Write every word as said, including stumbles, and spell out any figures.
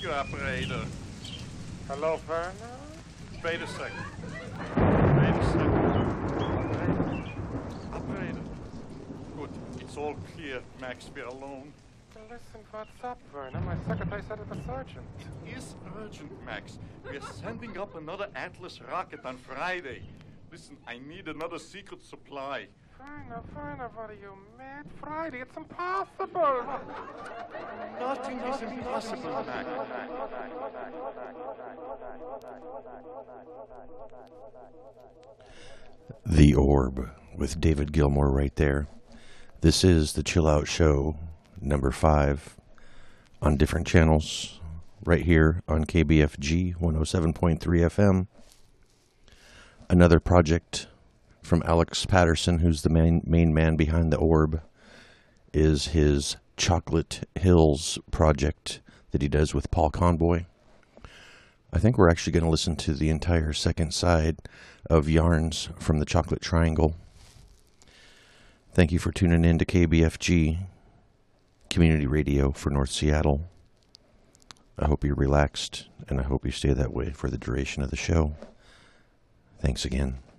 you, operator. Hello, Werner? Wait a second. Wait a second. Operator. Operator. Good. It's all clear, Max. We're alone. Well, listen, what's up, Werner? My secretary said it was urgent. It is urgent, Max. We're sending up another Atlas rocket on Friday. Listen, I need another secret supply. Werner, Werner, what are you, mad? Friday, it's impossible. Nothing is impossible, Max. The Orb with David Gilmour right there. This is the Chill Out Show, number five, on different channels, right here on K B F G one oh seven point three F M. Another project from Alex Patterson, who's the main, main man behind The Orb, is his Chocolate Hills project that he does with Paul Conboy. I think we're actually going to listen to the entire second side of Yarns from the Chocolate Triangle. Thank you for tuning in to K B F G, Community Radio for North Seattle. I hope you're relaxed, and I hope you stay that way for the duration of the show. Thanks again.